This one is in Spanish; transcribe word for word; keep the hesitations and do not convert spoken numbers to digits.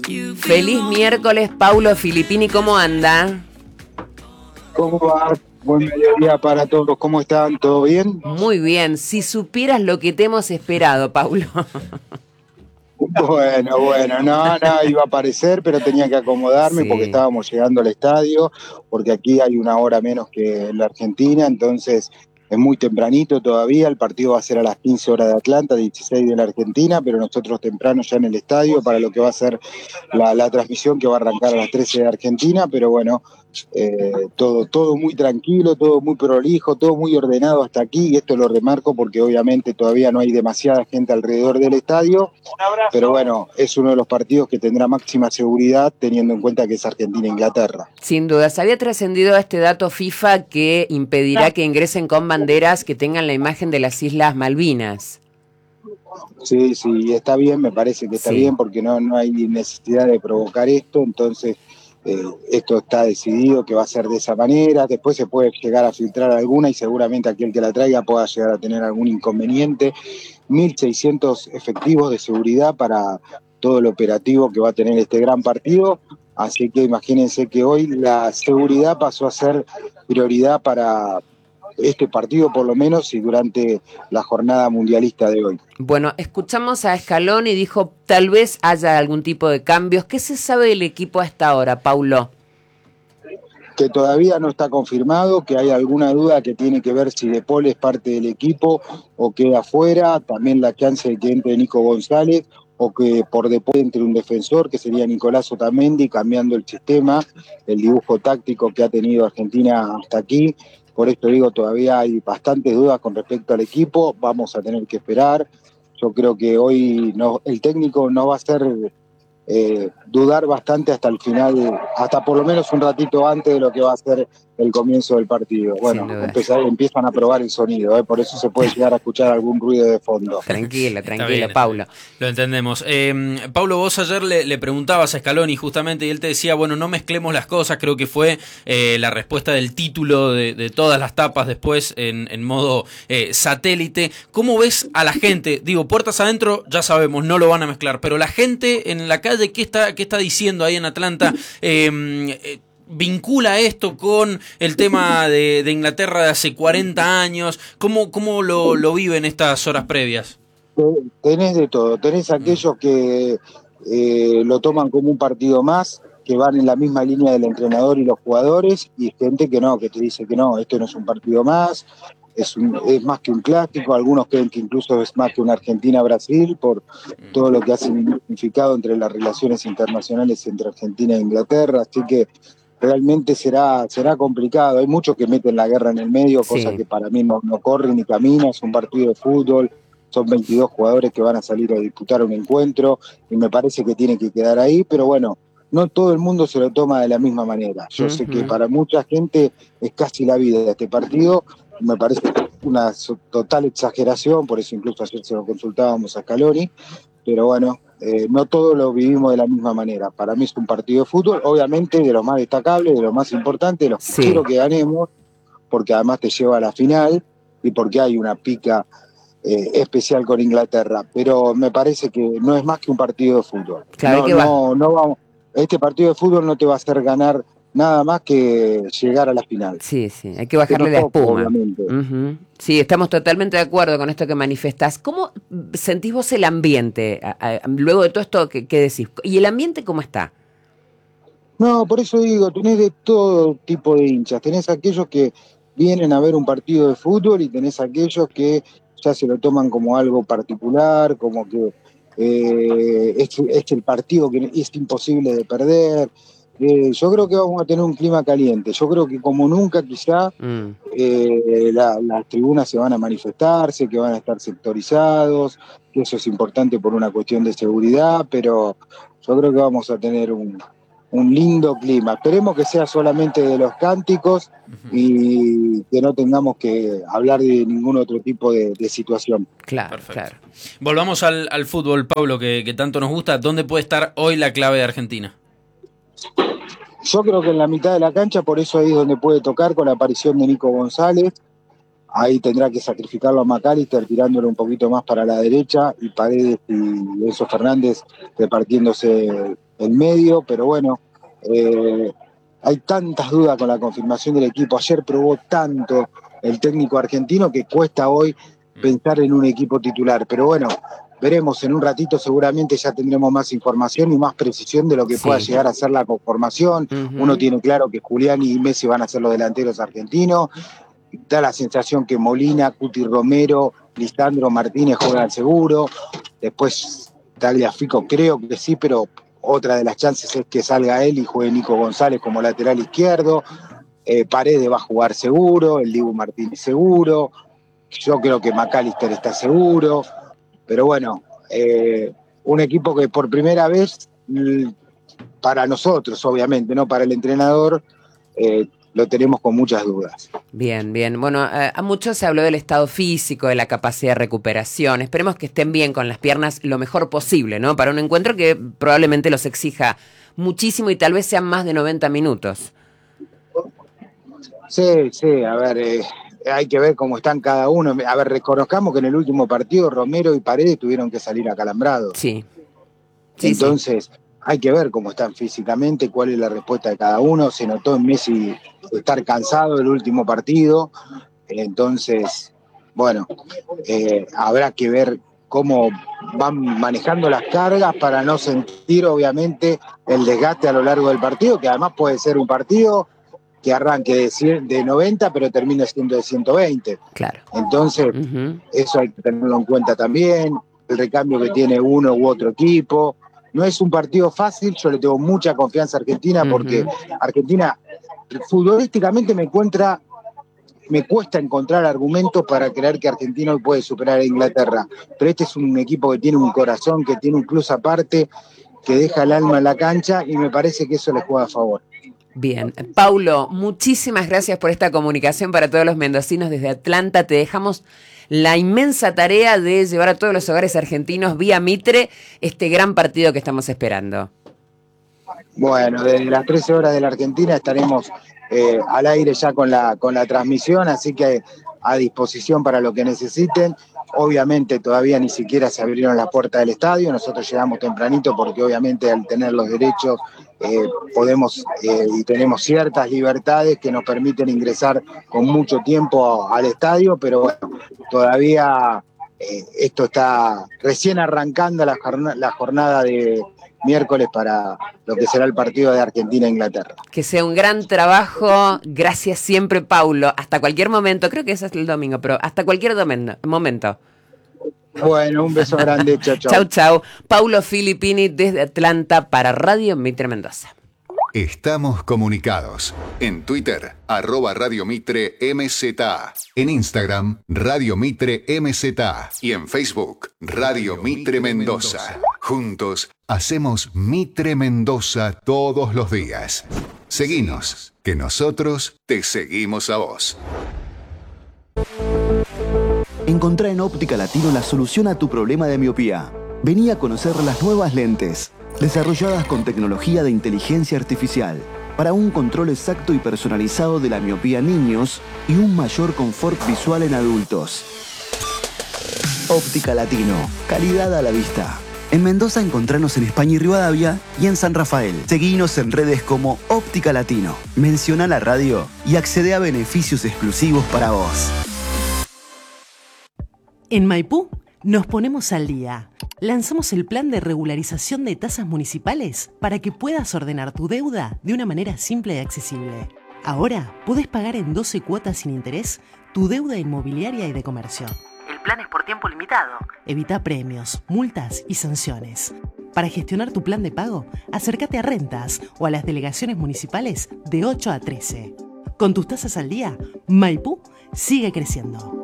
Feliz miércoles, Paulo Filippini, ¿cómo anda? ¿Cómo va? Buen mediodía para todos, ¿cómo están? ¿Todo bien? Muy bien, si supieras lo que te hemos esperado, Paulo. Bueno, bueno, no, no, iba a aparecer, pero tenía que acomodarme Sí. porque estábamos llegando al estadio, porque aquí hay una hora menos que en la Argentina, entonces es muy tempranito todavía, el partido va a ser a las quince horas de Atlanta, dieciséis de la Argentina, pero nosotros temprano ya en el estadio para lo que va a ser la, la transmisión que va a arrancar a las trece de Argentina, pero bueno, eh, todo, todo muy tranquilo, todo muy prolijo, todo muy ordenado hasta aquí, y esto lo remarco porque obviamente todavía no hay demasiada gente alrededor del estadio, pero bueno, es uno de los partidos que tendrá máxima seguridad teniendo en cuenta que es Argentina-Inglaterra. Sin duda, se había trascendido este dato FIFA que impedirá que ingresen con banderas que tengan la imagen de las Islas Malvinas. Sí, sí, está bien, me parece que está Sí. bien porque no, no hay necesidad de provocar esto, entonces eh, esto está decidido que va a ser de esa manera, después se puede llegar a filtrar alguna y seguramente aquel que la traiga pueda llegar a tener algún inconveniente. mil seiscientos efectivos de seguridad para todo el operativo que va a tener este gran partido, así que imagínense que hoy la seguridad pasó a ser prioridad para este partido por lo menos y durante la jornada mundialista de hoy. Bueno, escuchamos a Scaloni y dijo tal vez haya algún tipo de cambios. ¿Qué se sabe del equipo hasta ahora, Paulo? Que todavía no está confirmado, que hay alguna duda que tiene que ver si De Paul es parte del equipo o queda afuera, también la chance de que entre Nico González o que por De Paul entre un defensor que sería Nicolás Otamendi, cambiando el sistema, el dibujo táctico que ha tenido Argentina hasta aquí. Por esto digo, todavía hay bastantes dudas con respecto al equipo, vamos a tener que esperar. Yo creo que hoy no, el técnico no va a ser eh, dudar bastante hasta el final, hasta por lo menos un ratito antes de lo que va a ser el comienzo del partido. Bueno, empezar, empiezan a probar el sonido, ¿eh? Por eso se puede llegar a escuchar algún ruido de fondo. Tranquila, tranquila, bien, Paulo. Lo entendemos. Eh, Paulo, vos ayer le, le preguntabas a Scaloni justamente y él te decía, bueno, no mezclemos las cosas, creo que fue eh, la respuesta del título de, de todas las tapas después en, en modo eh, satélite. ¿Cómo ves a la gente? Digo, puertas adentro ya sabemos, no lo van a mezclar, pero la gente en la calle, ¿qué está, qué está diciendo ahí en Atlanta? Eh, eh, ¿Vincula esto con el tema de, de Inglaterra de hace cuarenta años? ¿Cómo, cómo lo, lo viven estas horas previas? Tenés de todo, tenés aquellos que eh, lo toman como un partido más, que van en la misma línea del entrenador y los jugadores, y gente que no, que te dice que no, esto no es un partido más, es, un, es más que un clásico, algunos creen que incluso es más que una Argentina-Brasil por todo lo que ha significado entre las relaciones internacionales entre Argentina e Inglaterra, así que realmente será, será complicado. Hay muchos que meten la guerra en el medio, Sí. cosa que para mí no, no corre ni camina, es un partido de fútbol, son veintidós jugadores que van a salir a disputar un encuentro y me parece que tiene que quedar ahí, pero bueno, no todo el mundo se lo toma de la misma manera. Yo uh-huh. sé que para mucha gente es casi la vida de este partido, me parece una total exageración, por eso incluso ayer se lo consultábamos a Scaloni, pero bueno, eh, no todos lo vivimos de la misma manera. Para mí es un partido de fútbol, obviamente de lo más destacable, de lo más importante, de los que sí. quiero que ganemos, porque además te lleva a la final y porque hay una pica eh, especial con Inglaterra, pero me parece que no es más que un partido de fútbol. Claro, no, que no, no vamos, este partido de fútbol no te va a hacer ganar nada más que llegar a la final. Sí, sí, hay que bajarle la espuma. Uh-huh. Sí, estamos totalmente de acuerdo con esto que manifestás. ¿Cómo sentís vos el ambiente? A, a, luego de todo esto, ¿qué, qué decís? ¿Y el ambiente cómo está? No, por eso digo, tenés de todo tipo de hinchas. Tenés aquellos que vienen a ver un partido de fútbol y tenés aquellos que ya se lo toman como algo particular, como que eh, es, es el partido que es imposible de perder. Eh, yo creo que vamos a tener un clima caliente. Yo creo que como nunca quizá mm. eh, la, las tribunas se van a manifestarse, que van a estar sectorizados, que eso es importante por una cuestión de seguridad, pero yo creo que vamos a tener un, un lindo clima. Esperemos que sea solamente de los cánticos uh-huh. y que no tengamos que hablar de ningún otro tipo de, de situación. Claro, Perfecto. claro. Volvamos al, al fútbol, Pablo, que, que tanto nos gusta. ¿Dónde puede estar hoy la clave de Argentina? Yo creo que en la mitad de la cancha, por eso ahí es donde puede tocar con la aparición de Nico González. Ahí tendrá que sacrificarlo a McAllister tirándolo un poquito más para la derecha y Paredes y Enzo Fernández repartiéndose el medio, pero bueno, eh, hay tantas dudas con la confirmación del equipo. Ayer probó tanto el técnico argentino que cuesta hoy pensar en un equipo titular, pero bueno, veremos en un ratito, seguramente ya tendremos más información y más precisión de lo que sí. pueda llegar a ser la conformación. Uh-huh. Uno tiene claro que Julián y Messi van a ser los delanteros argentinos. Da la sensación que Molina, Cuti Romero, Lisandro Martínez juegan seguro. Después Tagliafico creo que sí, pero otra de las chances es que salga él y juegue Nico González como lateral izquierdo. Eh, Paredes va a jugar seguro, el Dibu Martínez seguro. Yo creo que McAllister está seguro. Pero bueno, eh, un equipo que por primera vez, para nosotros obviamente, no para el entrenador, eh, lo tenemos con muchas dudas. Bien, bien. Bueno, eh, a muchos se habló del estado físico, de la capacidad de recuperación. Esperemos que estén bien con las piernas lo mejor posible, ¿no? Para un encuentro que probablemente los exija muchísimo y tal vez sean más de noventa minutos. Sí, sí, a ver, eh, hay que ver cómo están cada uno. A ver, reconozcamos que en el último partido Romero y Paredes tuvieron que salir acalambrados. Sí. sí Entonces, sí. hay que ver cómo están físicamente, cuál es la respuesta de cada uno. Se notó en Messi estar cansado del último partido. Entonces, bueno, eh, habrá que ver cómo van manejando las cargas para no sentir, obviamente, el desgaste a lo largo del partido, que además puede ser un partido que arranque de, cien, de noventa, pero termine siendo de ciento veinte. Claro. Entonces, uh-huh. eso hay que tenerlo en cuenta también, el recambio que tiene uno u otro equipo. No es un partido fácil, yo le tengo mucha confianza a Argentina, uh-huh. porque Argentina futbolísticamente me encuentra, me cuesta encontrar argumentos para creer que Argentina hoy puede superar a Inglaterra. Pero este es un equipo que tiene un corazón, que tiene un plus aparte, que deja el alma en la cancha, y me parece que eso le juega a favor. Bien. Paulo, muchísimas gracias por esta comunicación para todos los mendocinos desde Atlanta. Te dejamos la inmensa tarea de llevar a todos los hogares argentinos vía Mitre este gran partido que estamos esperando. Bueno, desde las trece horas de la Argentina estaremos eh, al aire ya con la, con la transmisión, así que a disposición para lo que necesiten. Obviamente todavía ni siquiera se abrieron las puertas del estadio, nosotros llegamos tempranito porque obviamente al tener los derechos eh, podemos eh, y tenemos ciertas libertades que nos permiten ingresar con mucho tiempo al estadio, pero bueno, todavía eh, esto está recién arrancando la jornada, la jornada de miércoles para lo que será el partido de Argentina-Inglaterra. Que sea un gran trabajo, gracias siempre, Paulo, hasta cualquier momento, creo que ese es el domingo, pero hasta cualquier momento. Bueno, un beso grande, chao, chao. Chau, chau. Paulo Filippini desde Atlanta para Radio Mitre Mendoza. Estamos comunicados. En Twitter, arroba Radio Mitre M Z A. En Instagram, Radio Mitre M Z A. Y en Facebook, Radio Mitre Mendoza. Juntos, hacemos Mitre Mendoza todos los días. Seguinos, que nosotros te seguimos a vos. Encontrá en Óptica Latino la solución a tu problema de miopía. Vení a conocer las nuevas lentes, desarrolladas con tecnología de inteligencia artificial, para un control exacto y personalizado de la miopía en niños y un mayor confort visual en adultos. Óptica Latino, calidad a la vista. En Mendoza encontranos en España y Rivadavia y en San Rafael. Seguinos en redes como Óptica Latino. Menciona la radio y accede a beneficios exclusivos para vos. En Maipú nos ponemos al día. Lanzamos el plan de regularización de tasas municipales para que puedas ordenar tu deuda de una manera simple y accesible. Ahora podés pagar en doce cuotas sin interés tu deuda inmobiliaria y de comercio. El plan es por tiempo limitado. Evita premios, multas y sanciones. Para gestionar tu plan de pago, acércate a Rentas o a las delegaciones municipales de ocho a trece. Con tus tasas al día, Maipú sigue creciendo.